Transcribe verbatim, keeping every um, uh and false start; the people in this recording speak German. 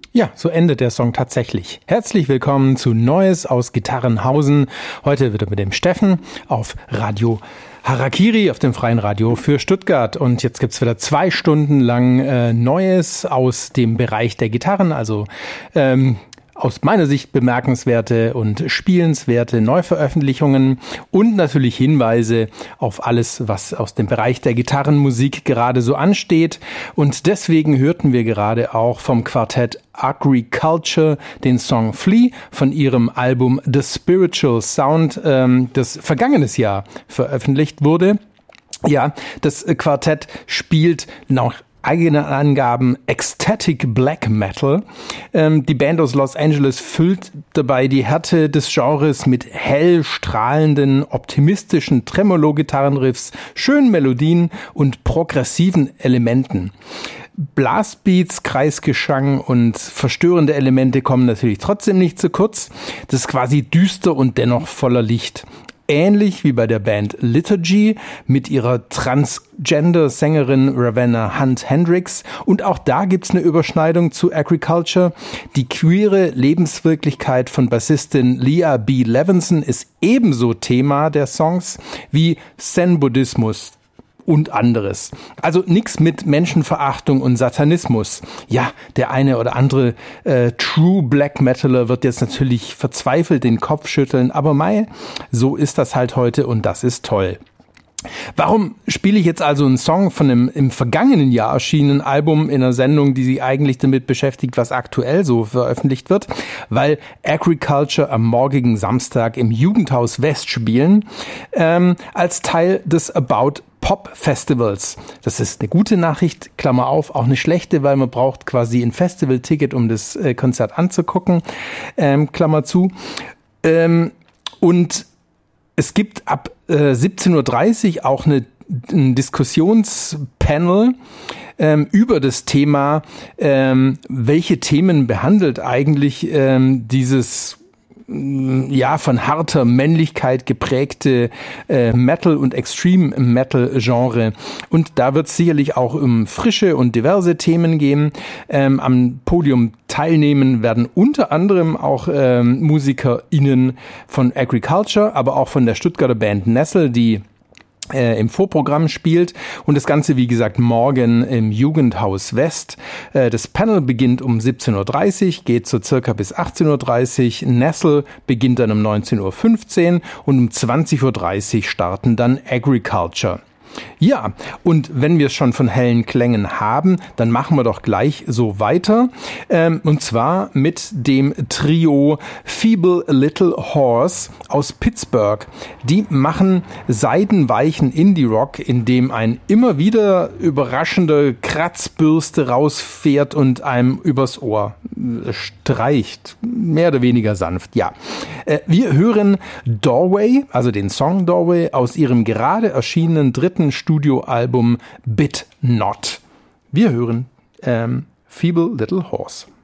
Ja, so endet der Song tatsächlich. Herzlich willkommen zu Neues aus Gitarrenhausen. Heute wieder mit dem Steffen auf Radio Harakiri auf dem Freien Radio für Stuttgart. Und jetzt gibt's wieder zwei Stunden lang äh, Neues aus dem Bereich der Gitarren, also ähm, aus meiner Sicht bemerkenswerte und spielenswerte Neuveröffentlichungen und natürlich Hinweise auf alles, was aus dem Bereich der Gitarrenmusik gerade so ansteht. Und deswegen hörten wir gerade auch vom Quartett Agriculture den Song Flea von ihrem Album The Spiritual Sound, ähm, das vergangenes Jahr veröffentlicht wurde. Ja, das Quartett spielt nach eigene Angaben Ecstatic Black Metal. Ähm, die Band aus Los Angeles füllt dabei die Härte des Genres mit hell strahlenden, optimistischen Tremolo-Gitarrenriffs, schönen Melodien und progressiven Elementen. Blastbeats, Kreisgesang und verstörende Elemente kommen natürlich trotzdem nicht zu kurz. Das ist quasi düster und dennoch voller Licht. Ähnlich wie bei der Band Liturgy mit ihrer Transgender-Sängerin Ravenna Hunt Hendricks. Und auch da gibt's eine Überschneidung zu Agriculture. Die queere Lebenswirklichkeit von Bassistin Leah B. Levinson ist ebenso Thema der Songs wie Zen-Buddhismus und anderes. Also nichts mit Menschenverachtung und Satanismus. Ja, der eine oder andere äh, True Black Metaler wird jetzt natürlich verzweifelt den Kopf schütteln, aber mei, so ist das halt heute und das ist toll. Warum spiele ich jetzt also einen Song von einem im vergangenen Jahr erschienenen Album in einer Sendung, die sich eigentlich damit beschäftigt, was aktuell so veröffentlicht wird? Weil Agriculture am morgigen Samstag im Jugendhaus West spielen, ähm, als Teil des About Pop Festivals. Das ist eine gute Nachricht, Klammer auf, auch eine schlechte, weil man braucht quasi ein Festival-Ticket, um das äh, Konzert anzugucken, ähm, Klammer zu. Ähm, und es gibt ab äh, siebzehn Uhr dreißig auch eine, ein Diskussionspanel ähm, über das Thema, ähm, welche Themen behandelt eigentlich ähm, dieses ja von harter Männlichkeit geprägte äh, Metal- und Extreme-Metal-Genre. Und da wird es sicherlich auch um frische und diverse Themen gehen. Ähm, am Podium teilnehmen werden unter anderem auch ähm, MusikerInnen von Agriculture, aber auch von der Stuttgarter Band Nessel, die Äh, im Vorprogramm spielt und das Ganze, wie gesagt, morgen im Jugendhaus West. Äh, das Panel beginnt um siebzehn Uhr dreißig, geht so circa bis achtzehn Uhr dreißig. Nessel beginnt dann um neunzehn Uhr fünfzehn und um zwanzig Uhr dreißig starten dann Agriculture. Ja, und wenn wir es schon von hellen Klängen haben, dann machen wir doch gleich so weiter. Ähm, und zwar mit dem Trio Feeble Little Horse aus Pittsburgh. Die machen seidenweichen Indie-Rock, in dem ein immer wieder überraschender Kratzbürste rausfährt und einem übers Ohr streicht. Mehr oder weniger sanft, ja. Äh, wir hören Doorway, also den Song Doorway, aus ihrem gerade erschienenen dritten Studioalbum Bit Not. Wir hören ähm, Feeble Little Horse.